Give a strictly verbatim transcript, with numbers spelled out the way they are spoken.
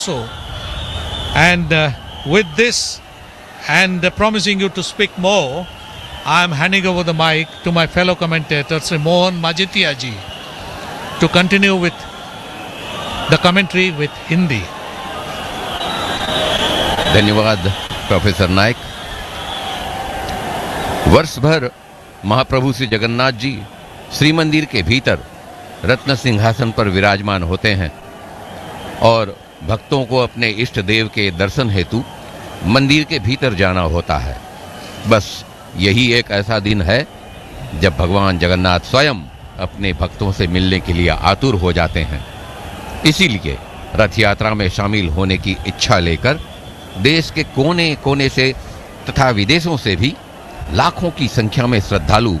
So, and uh, with this and uh, promising you to speak more, I am handing over the mic to my fellow commentator, Sri Mohan Majitia ji, to continue with the commentary with Hindi. धन्यवाद professor नायक। वर्ष भर महाप्रभु श्री जगन्नाथ जी श्री मंदिर के भीतर रत्न सिंहासन पर विराजमान होते हैं और भक्तों को अपने इष्ट देव के दर्शन हेतु मंदिर के भीतर जाना होता है। बस यही एक ऐसा दिन है जब भगवान जगन्नाथ स्वयं अपने भक्तों से मिलने के लिए आतुर हो जाते हैं। इसीलिए रथ यात्रा में शामिल होने की इच्छा लेकर देश के कोने कोने से तथा विदेशों से भी लाखों की संख्या में श्रद्धालु